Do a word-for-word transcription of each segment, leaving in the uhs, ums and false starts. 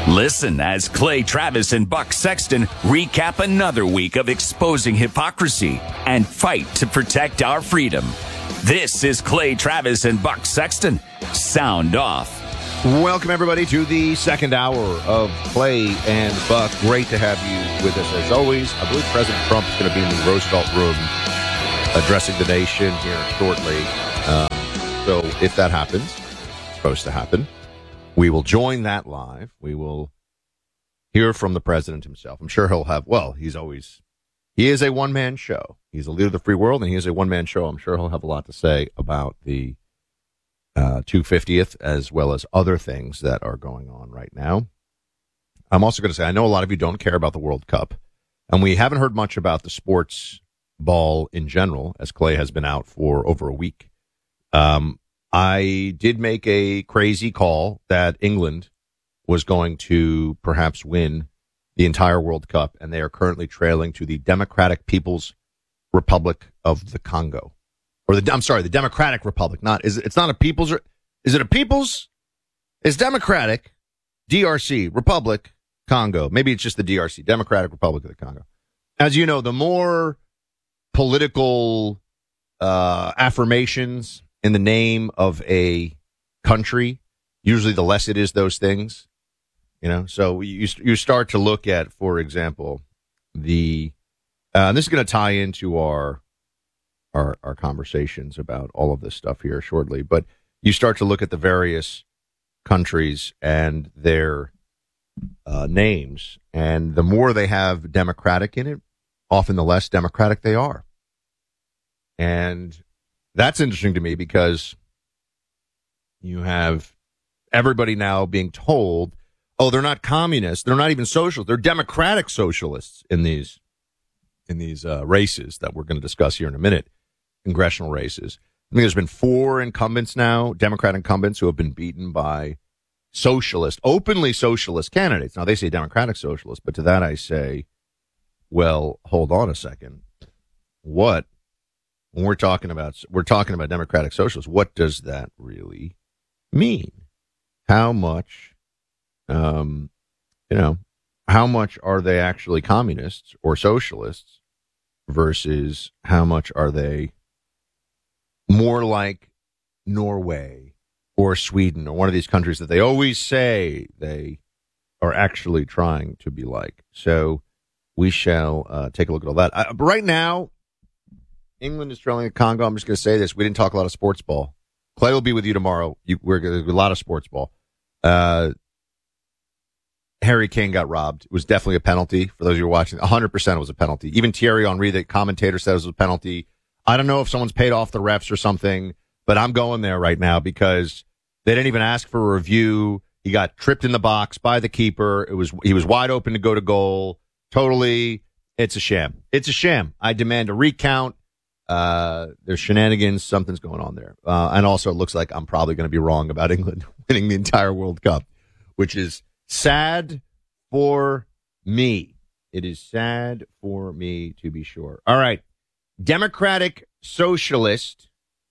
Listen as Clay Travis and Buck Sexton recap another week of exposing hypocrisy and fight to protect our freedom. This is Clay Travis and Buck Sexton. Sound off. Welcome, everybody, to the second hour of Clay and Buck. Great to have you with us, as always. I believe President Trump is going to be in the Roosevelt Room addressing the nation here shortly. Um, so if that happens, it's supposed to happen, we will join that live. We will hear from the president himself. I'm sure he'll have, well, he's always, he is a one-man show. He's a leader of the free world, and he is a one-man show. I'm sure he'll have a lot to say about the uh, two hundred fiftieth, as well as other things that are going on right now. I'm also going to say, I know a lot of you don't care about the World Cup, and we haven't heard much about the sports ball in general, as Clay has been out for over a week. Um, I did make a crazy call that England was going to perhaps win the entire World Cup, and they are currently trailing to the Democratic People's Republic of the Congo. Or the, I'm sorry, the Democratic Republic. Not, is it, it's not a people's, is it a people's? It's Democratic, D R C, Republic, Congo. Maybe it's just the D R C, Democratic Republic of the Congo. As you know, the more political uh, affirmations in the name of a country, usually the less it is those things, you know. So you you start to look at, for example, the uh, and this is going to tie into our our our conversations about all of this stuff here shortly. But you start to look at the various countries and their uh, names, and the more they have democratic in it, often the less democratic they are. And that's interesting to me because you have everybody now being told, oh, they're not communists, they're not even socialists, they're democratic socialists in these in these uh, races that we're going to discuss here in a minute, congressional races. I think there's been four incumbents now, Democrat incumbents, who have been beaten by socialist, openly socialist candidates. Now, they say democratic socialists, but to that I say, well, hold on a second. What, when we're talking about, we're talking about democratic socialists, what does that really mean? How much, um, you know, how much are they actually communists or socialists versus how much are they more like Norway or Sweden or one of these countries that they always say they are actually trying to be like? So we shall uh, take a look at all that. Uh, but right now, England is trailing the Congo. I'm just going to say this. We didn't talk a lot of sports ball. Clay will be with you tomorrow. You, we're going to do a lot of sports ball. Uh, Harry Kane got robbed. It was definitely a penalty for those of you who are watching. one hundred percent it was a penalty. Even Thierry Henry, the commentator, says it was a penalty. I don't know if someone's paid off the refs or something, but I'm going there right now because they didn't even ask for a review. He got tripped in the box by the keeper. It was he was wide open to go to goal. Totally, it's a sham. It's a sham. I demand a recount. Uh, there's shenanigans. Something's going on there. Uh, and also it looks like I'm probably going to be wrong about England winning the entire World Cup, which is sad for me. It is sad for me, to be sure. All right. Democratic Socialist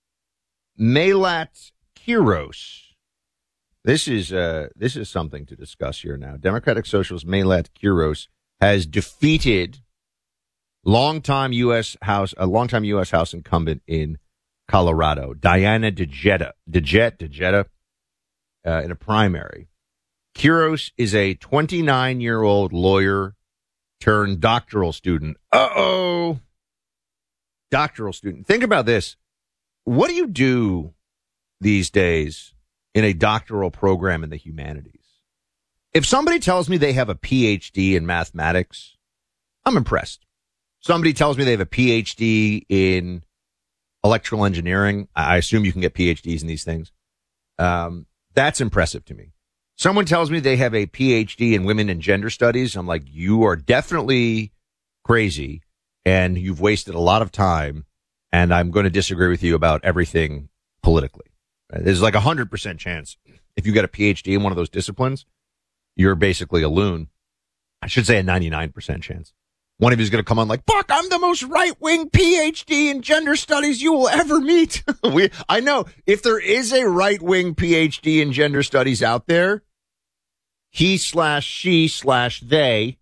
Melat Kiros. This is, uh, this is something to discuss here now. Democratic Socialist Melat Kiros has defeated longtime U S House, a longtime U S House incumbent in Colorado, Diana DeJetta, DeJetta, DeJetta, uh, in a primary. Kiros is a twenty-nine-year-old lawyer turned doctoral student. Uh-oh. Doctoral student. Think about this. What do you do these days in a doctoral program in the humanities? If somebody tells me they have a P H D in mathematics, I'm impressed. Somebody tells me they have a P H D in electrical engineering. I assume you can get P H Ds in these things. Um, that's impressive to me. Someone tells me they have a P H D in women and gender studies. I'm like, you are definitely crazy and you've wasted a lot of time. And I'm going to disagree with you about everything politically. There's like a hundred percent chance if you get a P H D in one of those disciplines, you're basically a loon. I should say a ninety-nine percent chance. One of you is going to come on like, Buck, I'm the most right-wing P H D in gender studies you will ever meet. we, I know if there is a right-wing P H D in gender studies out there, he slash she slash they,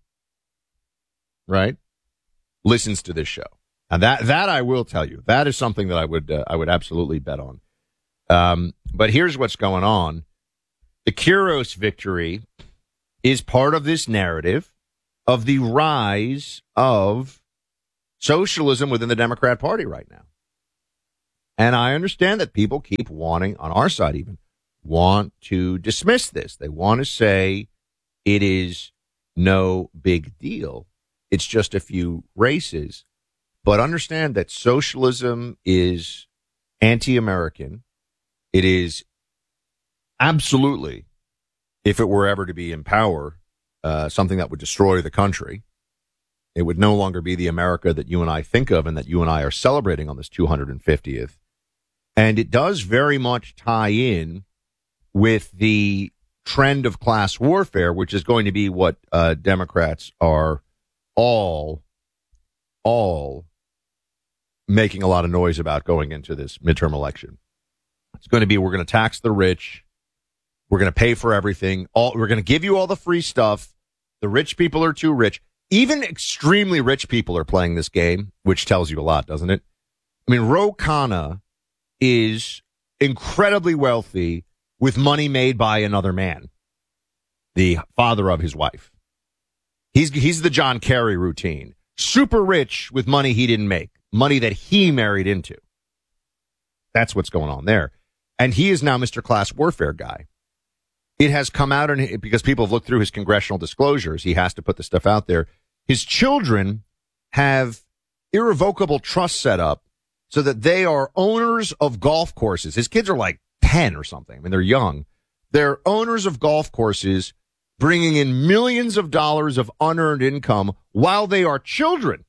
right, listens to this show. And that, that I will tell you, that is something that I would, uh, I would absolutely bet on. Um, but here's what's going on. The Kyros victory is part of this narrative of the rise of socialism within the Democrat Party right now. And I understand that people keep wanting, on our side even, want to dismiss this. They want to say it is no big deal. It's just a few races. But understand that socialism is anti-American. It is absolutely, if it were ever to be in power, uh, something that would destroy the country. It would no longer be the America that you and I think of and that you and I are celebrating on this two hundred fiftieth. And it does very much tie in with the trend of class warfare, which is going to be what uh, Democrats are all, all making a lot of noise about going into this midterm election. It's going to be, we're going to tax the rich. We're going to pay for everything. All, we're going to give you all the free stuff. The rich people are too rich. Even extremely rich people are playing this game, which tells you a lot, doesn't it? I mean, Ro Khanna is incredibly wealthy with money made by another man, the father of his wife. He's, he's the John Kerry routine. Super rich with money he didn't make, money that he married into. That's what's going on there. And he is now Mister Class Warfare guy. It has come out, and because people have looked through his congressional disclosures, he has to put the stuff out there. His children have irrevocable trust set up so that they are owners of golf courses. His kids are like ten or something. I mean, they're young. They're owners of golf courses, bringing in millions of dollars of unearned income while they are children.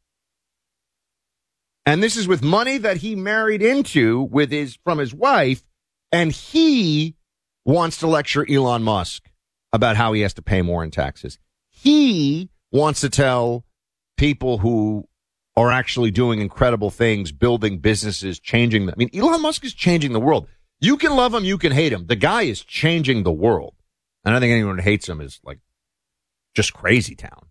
And this is with money that he married into with his, from his wife. And he wants to lecture Elon Musk about how he has to pay more in taxes. He wants to tell people who are actually doing incredible things, building businesses, changing them. I mean, Elon Musk is changing the world. You can love him, you can hate him. The guy is changing the world. And I think anyone who hates him is like just crazy town.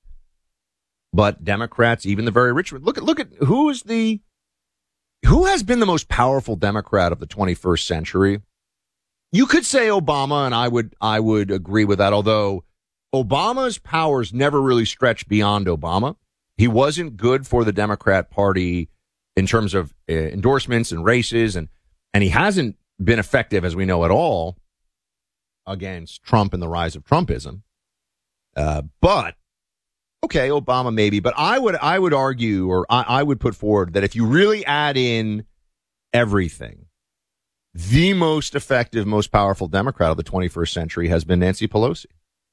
But Democrats, even the very rich, look at, look at who is the, who has been the most powerful Democrat of the twenty-first century? You could say Obama, and I would, I would agree with that. Although Obama's powers never really stretched beyond Obama. He wasn't good for the Democrat Party in terms of uh, endorsements and races, and, and he hasn't been effective, as we know, at all against Trump and the rise of Trumpism. Uh, but, okay, Obama maybe, but I would, I would argue, or I, I would put forward that if you really add in everything, the most effective, most powerful Democrat of the twenty-first century has been Nancy Pelosi.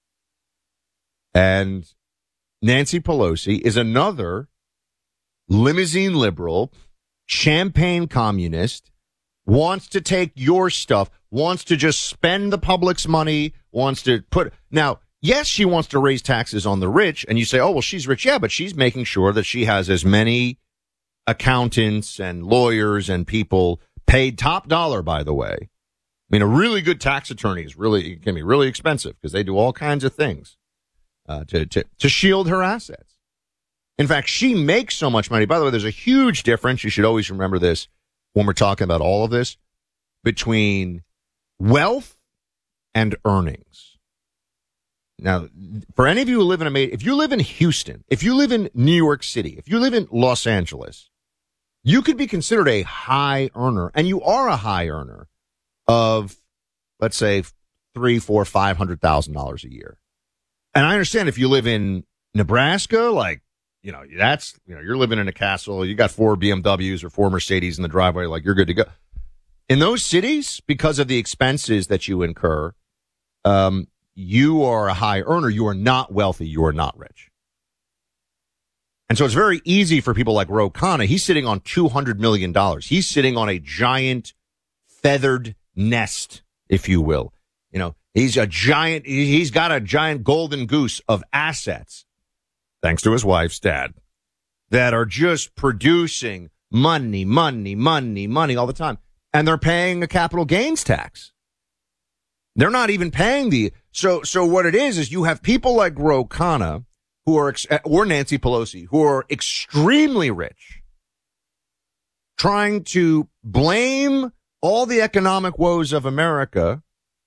And Nancy Pelosi is another limousine liberal, champagne communist, wants to take your stuff, wants to just spend the public's money, wants to put... Now, yes, she wants to raise taxes on the rich, and you say, oh, well, she's rich. Yeah, but she's making sure that she has as many accountants and lawyers and people paid top dollar, by the way. I mean, a really good tax attorney is really, can be really expensive because they do all kinds of things. Uh, to, to, to shield her assets. In fact, she makes so much money. By the way, there's a huge difference. You should always remember this when we're talking about all of this between wealth and earnings. Now, for any of you who live in a, if you live in Houston, if you live in New York City, if you live in Los Angeles, you could be considered a high earner, and you are a high earner of, let's say, three, four, five hundred thousand dollars a year. And I understand if you live in Nebraska, like, you know, that's, you know, you're living in a castle, you got four B M Ws or four Mercedes in the driveway, like you're good to go. In those cities, because of the expenses that you incur, um, you are a high earner. You are not wealthy. You are not rich. And so it's very easy for people like Ro Khanna. He's sitting on two hundred million dollars. He's sitting on a giant feathered nest, if you will. You know, he's a giant, he's got a giant golden goose of assets, thanks to his wife's dad, that are just producing money, money, money, money all the time. And they're paying a capital gains tax. They're not even paying the, So, so what it is, is you have people like Ro Khanna who are, ex- or Nancy Pelosi, who are extremely rich, trying to blame all the economic woes of America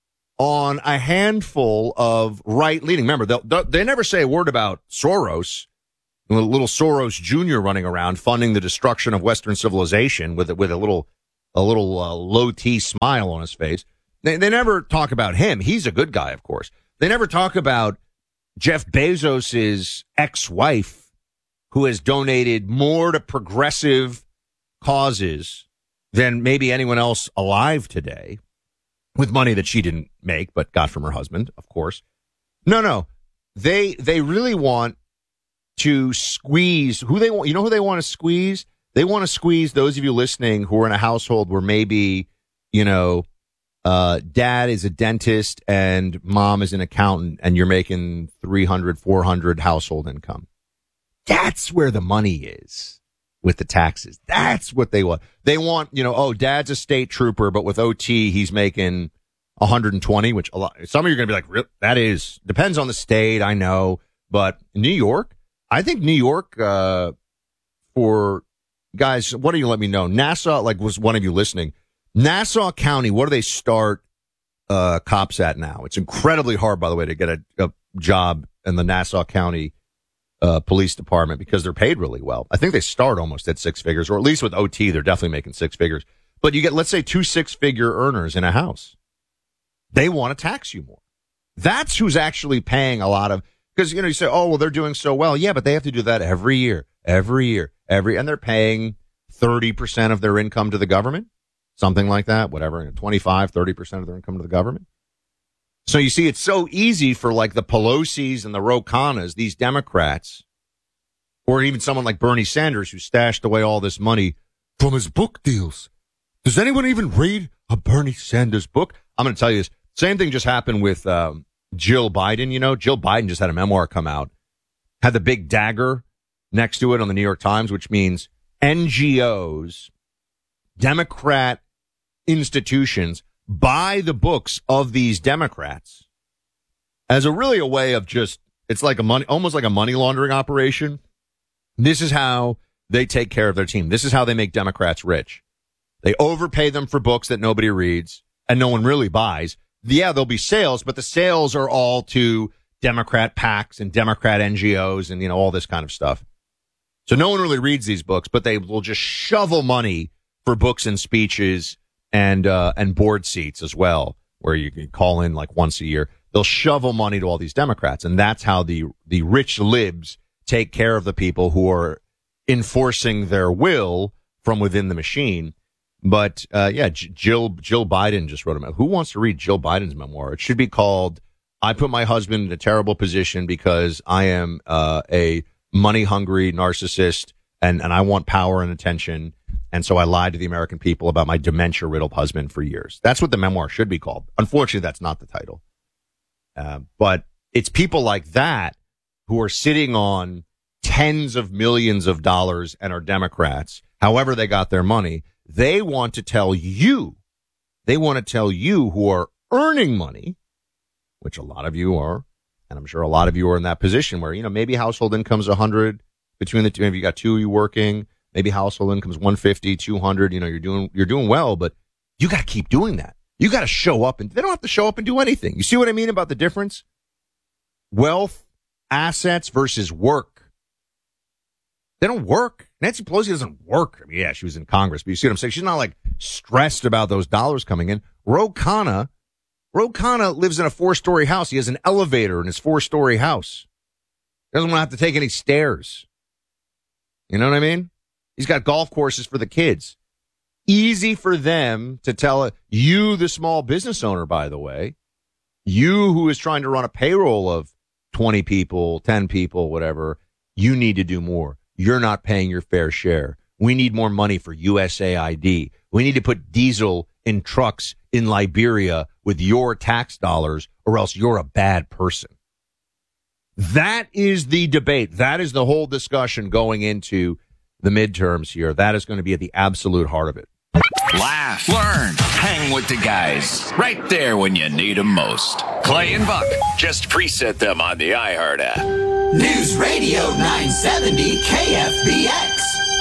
on a handful of right-leaning. Remember, they they never say a word about Soros, little Soros Junior running around funding the destruction of Western civilization with with a little a little uh, low-T smile on his face. They, they never talk about him. He's a good guy, of course. They never talk about Jeff Bezos's ex-wife, who has donated more to progressive causes than maybe anyone else alive today, with money that she didn't make but got from her husband, of course. No, no. They they really want to squeeze who they want. You know who they want to squeeze? They want to squeeze those of you listening who are in a household where maybe, you know, uh, dad is a dentist and mom is an accountant and you're making three hundred, four hundred household income. That's where the money is with the taxes. That's what they want. They want, you know, oh, dad's a state trooper, but with O T, he's making one hundred twenty, which a lot, some of you are going to be like, that is, depends on the state, I know. But New York, I think New York, uh, for guys, what do you let me know? Nassau, like, was one of you listening? Nassau County, what do they start uh, cops at now? It's incredibly hard, by the way, to get a, a job in the Nassau County uh, Police Department because they're paid really well. I think they start almost at six figures, or at least with O T, they're definitely making six figures. But you get, let's say, two six-figure earners in a house. They want to tax you more. That's who's actually paying a lot of, because, you know, you say, oh, well, they're doing so well. Yeah, but they have to do that every year, every year, every, and they're paying thirty percent of their income to the government. Something like that, whatever, twenty-five, thirty percent of their income to the government. So you see, it's so easy for like the Pelosi's and the Ro Khannas, these Democrats, or even someone like Bernie Sanders who stashed away all this money from his book deals. Does anyone even read a Bernie Sanders book? I'm going to tell you this. Same thing just happened with um, Jill Biden. You know, Jill Biden just had a memoir come out, had the big dagger next to it on the New York Times, which means N G Os, Democrat institutions, buy the books of these Democrats as a really a way of just, it's like a money, almost like a money laundering operation. This is how they take care of their team. This is how they make Democrats rich. They overpay them for books that nobody reads and no one really buys. Yeah, there'll be sales, but the sales are all to Democrat PACs and Democrat N G Os and, you know, all this kind of stuff. So no one really reads these books, but they will just shovel money for books and speeches and uh, and board seats as well, where you can call in like once a year. They'll shovel money to all these Democrats, and that's how the the rich libs take care of the people who are enforcing their will from within the machine. But uh, yeah, J- Jill Jill Biden just wrote a memoir. Who wants to read Jill Biden's memoir? It should be called "I Put My Husband in a Terrible Position Because I Am uh, a Money Hungry Narcissist and and I want power and attention." And so I lied to the American people about my dementia-riddled husband for years. That's what the memoir should be called. Unfortunately, that's not the title. Uh, but it's people like that who are sitting on tens of millions of dollars and are Democrats, however they got their money. They want to tell you, they want to tell you who are earning money, which a lot of you are, and I'm sure a lot of you are in that position where, you know, maybe household income's one hundred between the two. Maybe you got two of you working. Maybe household income's one fifty, two hundred, you know, you're doing, you're doing well, but you got to keep doing that. You got to show up, and they don't have to show up and do anything. You see what I mean about the difference? Wealth, assets versus work. They don't work. Nancy Pelosi doesn't work. I mean, yeah, she was in Congress, but you see what I'm saying? She's not like stressed about those dollars coming in. Ro Khanna, Ro Khanna lives in a four story house. He has an elevator in his four story house. He doesn't want to have to take any stairs. You know what I mean? He's got golf courses for the kids. Easy for them to tell you, the small business owner, by the way, you who is trying to run a payroll of twenty people, ten people, whatever, you need to do more. You're not paying your fair share. We need more money for U S A I D. We need to put diesel in trucks in Liberia with your tax dollars, or else you're a bad person. That is the debate. That is the whole discussion going into the midterms here. That is going to be at the absolute heart of it. Laugh, learn, hang with the guys. Right there when you need them most. Clay and Buck. Just preset them on the iHeart app. News Radio nine seventy K F B X.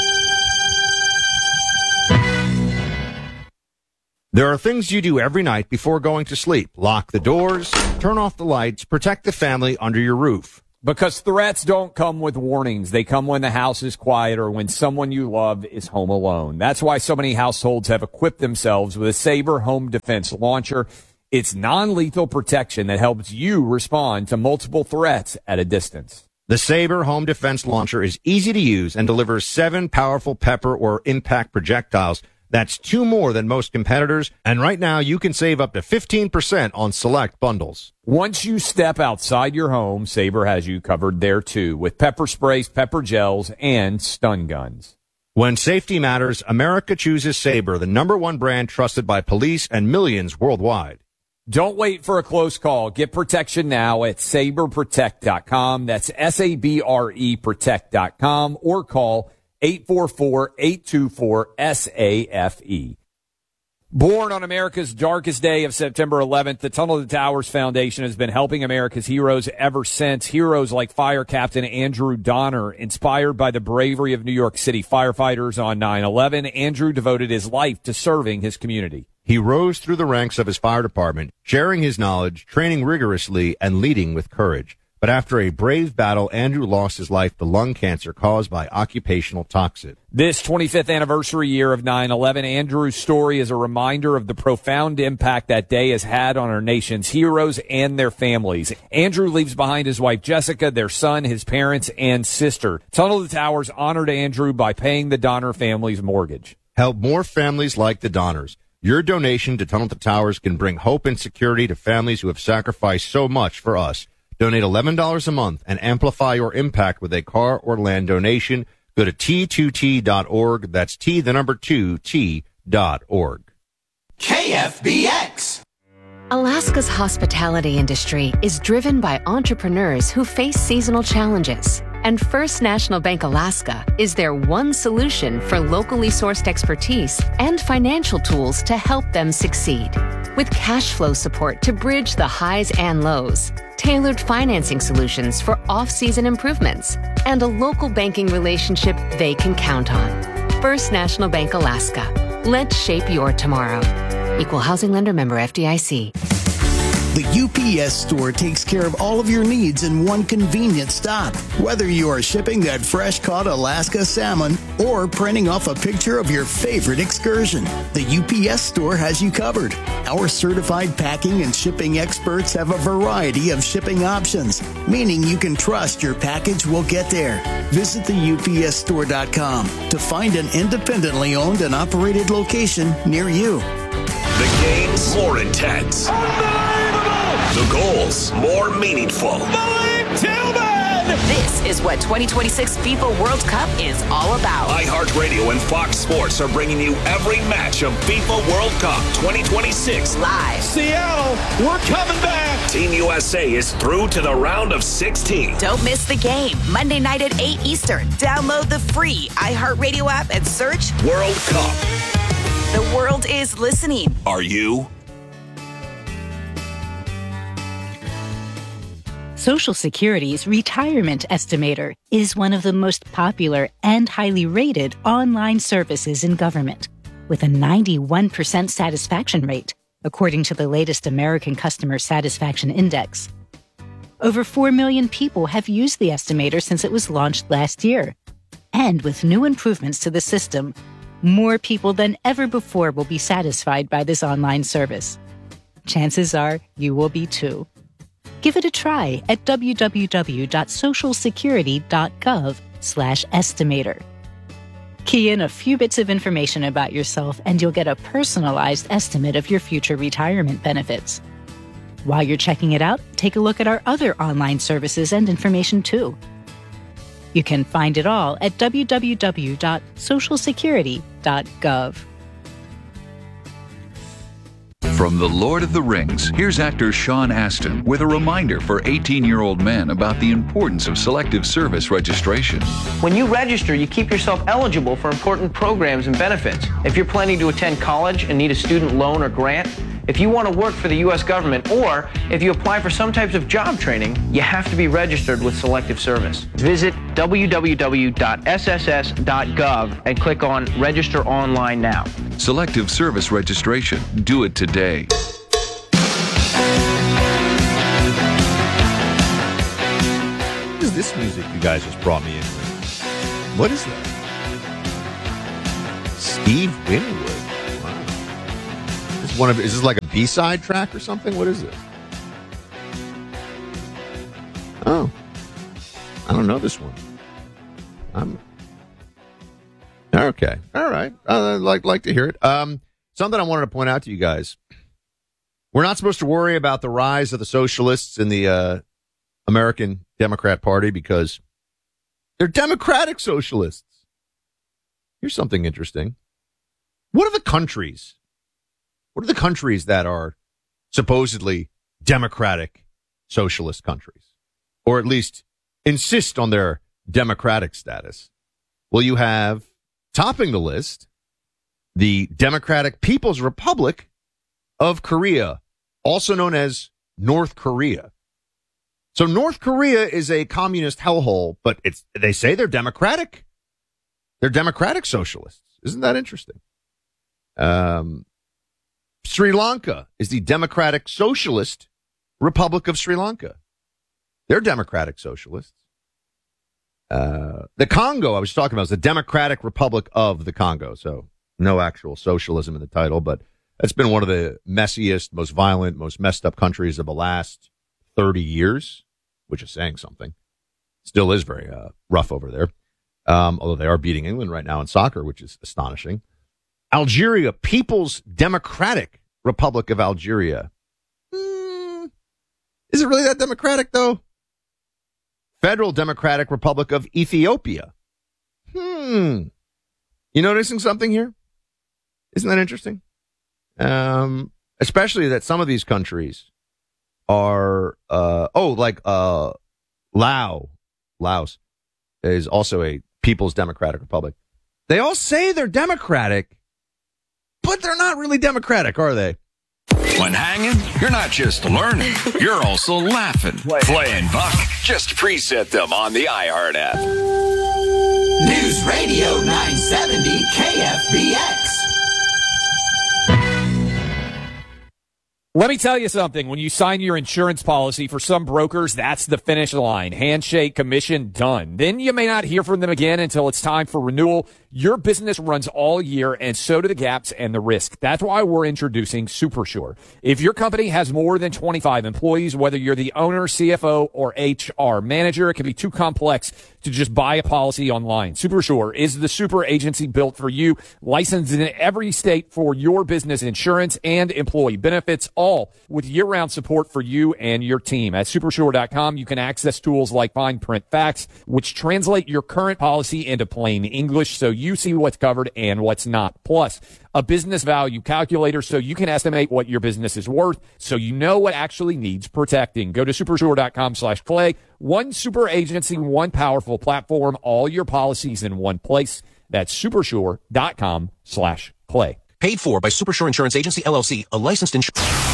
There are things you do every night before going to sleep. Lock the doors, turn off the lights, protect the family under your roof. Because threats don't come with warnings. They come when the house is quiet or when someone you love is home alone. That's why so many households have equipped themselves with a Sabre Home Defense Launcher. It's non-lethal protection that helps you respond to multiple threats at a distance. The Sabre Home Defense Launcher is easy to use and delivers seven powerful pepper or impact projectiles. That's two more than most competitors, and right now you can save up to fifteen percent on select bundles. Once you step outside your home, Sabre has you covered there too, with pepper sprays, pepper gels, and stun guns. When safety matters, America chooses Sabre, the number one brand trusted by police and millions worldwide. Don't wait for a close call. Get protection now at sabre protect dot com. That's S A B R E protect dot com, or call eight four four, eight two four, S A F E. Born on America's darkest day of September eleventh, the Tunnel to Towers Foundation has been helping America's heroes ever since. Heroes like Fire Captain Andrew Donner, inspired by the bravery of New York City firefighters on nine eleven. Andrew devoted his life to serving his community. He rose through the ranks of his fire department, sharing his knowledge, training rigorously, and leading with courage. But after a brave battle, Andrew lost his life to lung cancer caused by occupational toxin. This twenty-fifth anniversary year of nine eleven, Andrew's story is a reminder of the profound impact that day has had on our nation's heroes and their families. Andrew leaves behind his wife Jessica, their son, his parents, and sister. Tunnel to Towers honored Andrew by paying the Donner family's mortgage. Help more families like the Donners. Your donation to Tunnel to Towers can bring hope and security to families who have sacrificed so much for us. Donate eleven dollars a month and amplify your impact with a car or land donation. Go to T two T dot org. That's T, the number two, T dot org. K F B X. Alaska's hospitality industry is driven by entrepreneurs who face seasonal challenges. And First National Bank Alaska is their one solution for locally sourced expertise and financial tools to help them succeed. With cash flow support to bridge the highs and lows, tailored financing solutions for off-season improvements, and a local banking relationship they can count on. First National Bank Alaska. Let's shape your tomorrow. Equal Housing Lender, member F D I C. The U P S store takes care of all of your needs in one convenient stop. Whether you are shipping that fresh-caught Alaska salmon or printing off a picture of your favorite excursion, the U P S store has you covered. Our certified packing and shipping experts have a variety of shipping options, meaning you can trust your package will get there. Visit the U P S store dot com to find an independently owned and operated location near you. The game's more intense. The goals more meaningful. Malik Tillman! This is what twenty twenty-six FIFA World Cup is all about. iHeartRadio and Fox Sports are bringing you every match of FIFA World Cup twenty twenty-six live. Seattle, we're coming back. Team U S A is through to the round of sixteen. Don't miss the game. Monday night at eight Eastern. Download the free iHeartRadio app and search World Cup. The world is listening. Are you? Social Security's Retirement Estimator is one of the most popular and highly rated online services in government, with a ninety-one percent satisfaction rate, according to the latest American Customer Satisfaction Index. Over four million people have used the estimator since it was launched last year. And with new improvements to the system, more people than ever before will be satisfied by this online service. Chances are you will be too. Give it a try at w w w dot social security dot gov slash estimator. Key in a few bits of information about yourself and you'll get a personalized estimate of your future retirement benefits. While you're checking it out, take a look at our other online services and information too. You can find it all at w w w dot social security dot gov. From The Lord of the Rings, here's actor Sean Astin with a reminder for eighteen-year-old men about the importance of Selective Service registration. When you register, you keep yourself eligible for important programs and benefits. If you're planning to attend college and need a student loan or grant, If you want to work for the U S government, or if you apply for some types of job training, you have to be registered with Selective Service. Visit w w w dot s s s dot gov and click on Register Online Now. Selective Service Registration. Do it today. What is this music you guys just brought me in with? What is that? Steve Winwood. Wow. This is one of is this like a B-side track or something? What is this? Oh. I don't know this one. I'm okay. All right. I'd like like to hear it. Um, something I wanted to point out to you guys. We're not supposed to worry about the rise of the socialists in the uh, American Democrat Party because they're democratic socialists. Here's something interesting. What are the countries? What are the countries that are supposedly democratic socialist countries? Or at least insist on their democratic status? Well, you have, topping the list, the Democratic People's Republic of Korea, also known as North Korea. So North Korea is a communist hellhole, but it's they say they're democratic. They're democratic socialists. Isn't that interesting? Um, Sri Lanka is the Democratic Socialist Republic of Sri Lanka. They're democratic socialists. Uh, the Congo, I was talking about, is the Democratic Republic of the Congo. So no actual socialism in the title, but it's been one of the messiest, most violent, most messed up countries of the last thirty years, which is saying something. Still is very uh, rough over there. Um, although they are beating England right now in soccer, which is astonishing. Algeria, People's Democratic Republic of Algeria. Mm, is it really that democratic, though? Federal Democratic Republic of Ethiopia. Hmm. You noticing something here? Isn't that interesting? Um, especially that some of these countries are, uh, oh, like uh, Laos. Laos is also a People's Democratic Republic. They all say they're democratic, but they're not really democratic, are they? When hanging, you're not just learning, you're also laughing. Clay and Buck, just preset them on the iHeart app. News Radio nine seventy K F B X. Let me tell you something. When you sign your insurance policy, for some brokers, that's the finish line. Handshake, commission, done. Then you may not hear from them again until it's time for renewal. Your business runs all year, and so do the gaps and the risk. That's why we're introducing SuperSure. If your company has more than twenty-five employees, whether you're the owner, C F O, or H R manager, it can be too complex to just buy a policy online. SuperSure is the super agency built for you, licensed in every state for your business insurance and employee benefits, all with year-round support for you and your team. At supersure dot com, you can access tools like Fine Print Facts, which translate your current policy into plain English so you see what's covered and what's not. Plus, a business value calculator so you can estimate what your business is worth so you know what actually needs protecting. Go to supersure dot com slash clay. One super agency, one powerful platform, all your policies in one place. That's supersure dot com slash clay. Paid for by Supersure Insurance Agency, L L C, a licensed insurance.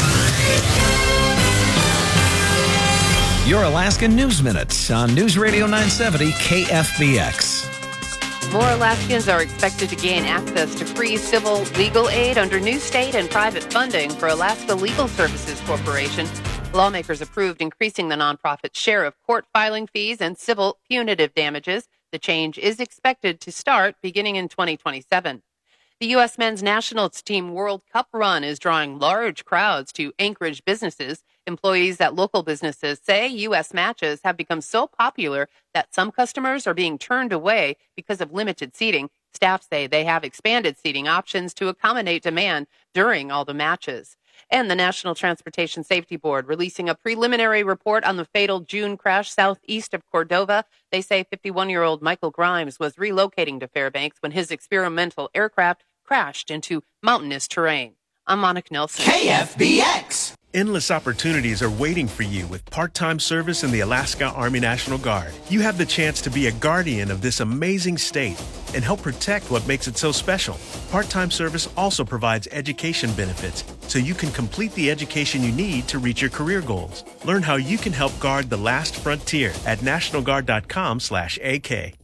Your Alaska News Minute on News Radio nine seventy K F B X. More Alaskans are expected to gain access to free civil legal aid under new state and private funding for Alaska Legal Services Corporation. Lawmakers approved increasing the nonprofit's share of court filing fees and civil punitive damages. The change is expected to start beginning in twenty twenty-seven. The U S Men's National Team World Cup run is drawing large crowds to Anchorage businesses. Employees at local businesses say U S matches have become so popular that some customers are being turned away because of limited seating. Staff say they have expanded seating options to accommodate demand during all the matches. And the National Transportation Safety Board releasing a preliminary report on the fatal June crash southeast of Cordova. They say fifty-one-year-old Michael Grimes was relocating to Fairbanks when his experimental aircraft crashed into mountainous terrain. I'm Monica Nelson. K F B X. Endless opportunities are waiting for you with part-time service in the Alaska Army National Guard. You have the chance to be a guardian of this amazing state and help protect what makes it so special. Part-time service also provides education benefits, so you can complete the education you need to reach your career goals. Learn how you can help guard the last frontier at national guard dot com slash A K.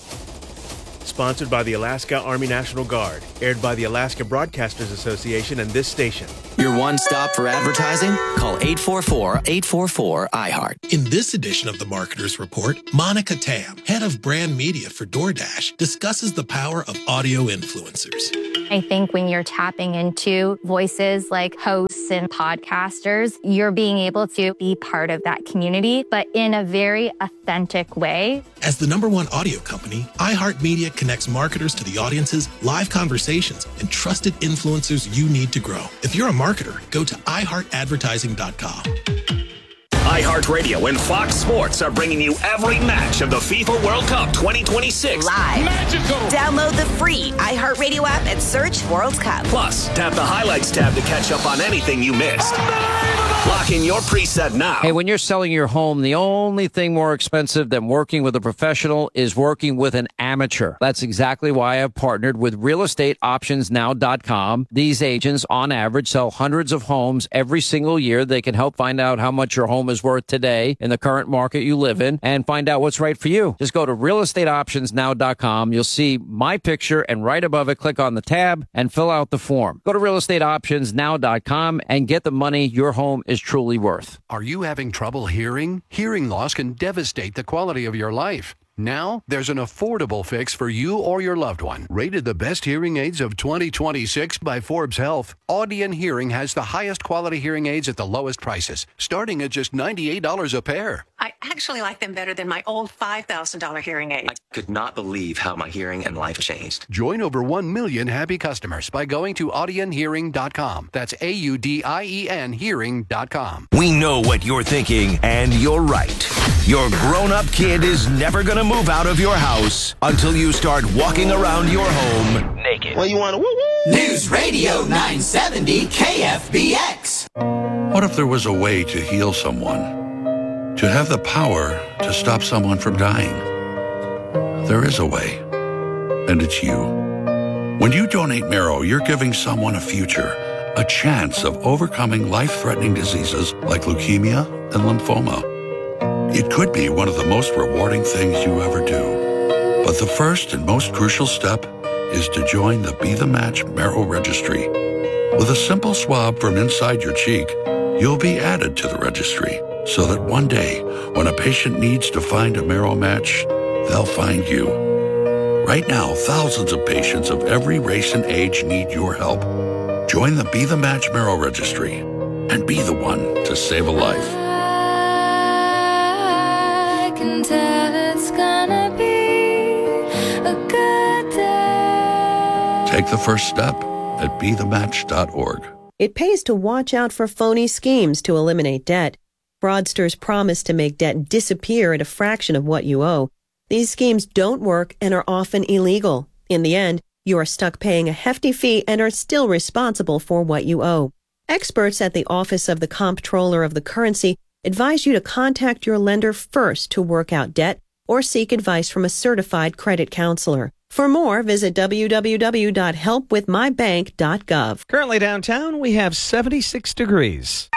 Sponsored by the Alaska Army National Guard. Aired by the Alaska Broadcasters Association and this station. Your one stop for advertising? Call eight four four, eight four four, I heart. In this edition of the Marketer's Report, Monica Tam, head of brand media for DoorDash, discusses the power of audio influencers. I think when you're tapping into voices like hosts and podcasters, you're being able to be part of that community, but in a very authentic way. As the number one audio company, iHeartMedia connects marketers to the audiences, live conversations, and trusted influencers you need to grow. If you're a marketer, go to i heart advertising dot com. iHeartRadio and Fox Sports are bringing you every match of the FIFA World Cup twenty twenty-six. Live. Magical. Download the free iHeartRadio app and search World Cup. Plus, tap the Highlights tab to catch up on anything you missed. Lock in your preset now. Hey, when you're selling your home, the only thing more expensive than working with a professional is working with an amateur. That's exactly why I've partnered with real estate options now dot com. These agents, on average, sell hundreds of homes every single year. They can help find out how much your home is worth today in the current market you live in and find out what's right for you. Just go to real estate options now dot com. You'll see my picture, and right above it, click on the tab and fill out the form. Go to real estate options now dot com and get the money your home is truly worth. Are you having trouble hearing? Hearing loss can devastate the quality of your life. Now, there's an affordable fix for you or your loved one. Rated the best hearing aids of twenty twenty-six by Forbes Health, Audion Hearing has the highest quality hearing aids at the lowest prices, starting at just ninety-eight dollars a pair. I actually like them better than my old five thousand dollars hearing aid. I could not believe how my hearing and life changed. Join over one million happy customers by going to audion hearing dot com. That's A U D I E N hearing dot com. We know what you're thinking, and you're right. Your grown-up kid is never going to move out of your house until you start walking around your home naked. Well, you want to woo-woo? News Radio nine seventy K F B X. What if there was a way to heal someone? To have the power to stop someone from dying? There is a way, and it's you. When you donate marrow, you're giving someone a future, a chance of overcoming life-threatening diseases like leukemia and lymphoma. It could be one of the most rewarding things you ever do. But the first and most crucial step is to join the Be The Match Marrow Registry. With a simple swab from inside your cheek, you'll be added to the registry so that one day, when a patient needs to find a marrow match, they'll find you. Right now, thousands of patients of every race and age need your help. Join the Be The Match Marrow Registry and be the one to save a life. It's gonna be a good day. Take the first step at be the match dot org. It pays to watch out for phony schemes to eliminate debt. Fraudsters promise to make debt disappear at a fraction of what you owe. These schemes don't work and are often illegal. In the end, you are stuck paying a hefty fee and are still responsible for what you owe. Experts at the Office of the Comptroller of the Currency advise you to contact your lender first to work out debt or seek advice from a certified credit counselor. For more, visit w w w dot help with my bank dot gov. Currently downtown, we have seventy-six degrees.